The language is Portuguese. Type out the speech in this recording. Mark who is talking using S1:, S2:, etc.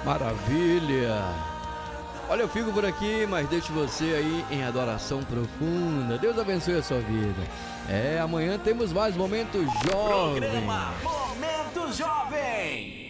S1: Maravilha! Olha, eu fico por aqui, mas deixo você aí em adoração profunda. Deus abençoe a sua vida. Amanhã temos mais Momento Jovem.
S2: Programa Momento Jovem.